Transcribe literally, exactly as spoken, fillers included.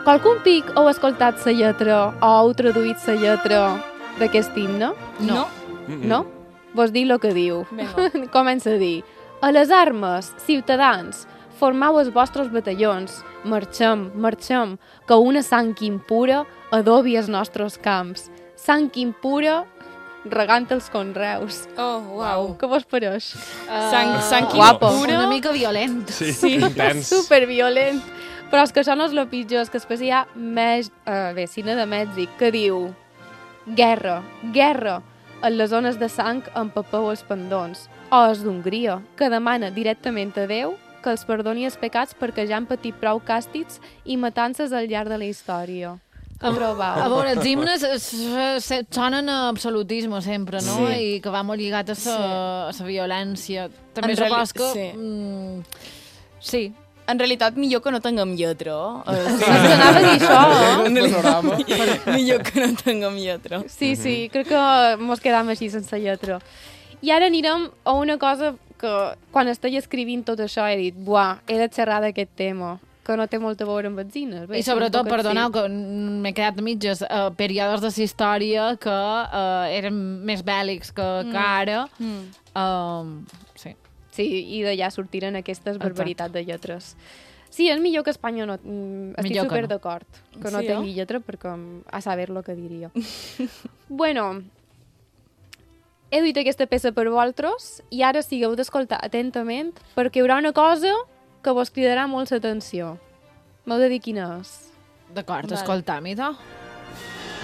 Qualcun pic heu escoltat la lletra o heu traduït la lletra d'aquest himne? No. No? Vos dic el que diu. Vinga. Comença a dir: a les armes, ciutadans, formau els vostres batallons, marxem, marxem, que una sang impura adobi els nostres camps. Sang impura regant els conreus. Oh, uau. Què vos pareix? Sang, sang Guapo. impura. Una mica violent. Sí, Sí. intens. Superviolent. Però és que això no és el pitjor, és que després hi ha més, uh, bé, cine de Mèxic, que diu: guerra, guerra, en les zones de sang empapeu els pendons. O és d'Hongria, que demana directament a Déu que els perdoni els pecats perquè ja han patit prou càstigs i matances al llarg de la història. Què trobau? A veure, els himnes es- es- sonen a absolutisme sempre, no? Sí. I que va molt lligat a Sí. la, a la violència. També En reali- supos que... sí. Mm, sí. En realitat, millor que no tinguem lletra. Eh, Sí, anava a dir això. En realitat, Panorama. millor que no tinguem lletra. Sí, sí, crec que mos quedam així sense lletra. I ara anirem a una cosa que quan estic escrivint tot això he dit, buah, he de xerrar d'aquest tema, que no té molt a veure amb benzines. Bé, I sobretot, un poquet perdoneu, sí. que m'he quedat a mitges, uh, períodes de la història que uh, eren més bèl·lics que, que ara. Mm. Um, sí. Sí, i d'allà sortiren aquestes barbaritats de lletres. Sí, és millor que Espanya no... mm, Estic Millor que super no. d'acord que no Sí, tingui no? lletra perquè mm, a saber lo que diria. Bueno, he duit aquesta peça per vosaltres i ara sigueu d'escoltar atentament perquè hi haurà una cosa que vos cridarà molt l'atenció. M'heu de dir quina és. D'acord, Vale. escolta, mida.